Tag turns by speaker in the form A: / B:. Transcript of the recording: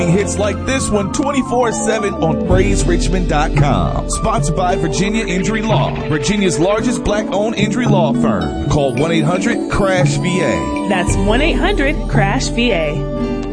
A: Hits like this one 24/7 on PraiseRichmond.com. Sponsored by Virginia Injury Law, Virginia's largest black-owned injury law firm. Call 1-800-CRASH-VA.
B: That's 1-800-CRASH-VA.